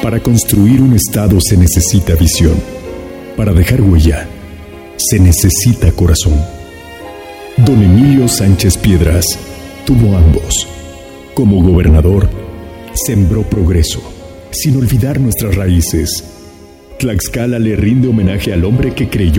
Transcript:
Para construir un Estado se necesita visión. Para dejar huella, se necesita corazón. Don Emilio Sánchez Piedras tuvo ambos. Como gobernador, sembró progreso, sin olvidar nuestras raíces. Tlaxcala le rinde homenaje al hombre que creyó